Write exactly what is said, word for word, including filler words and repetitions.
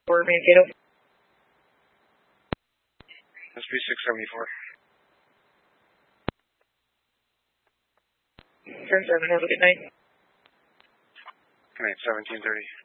Or Mankato. S B six seventy-four. Turn seven, have a good night. Good night, seventeen thirty.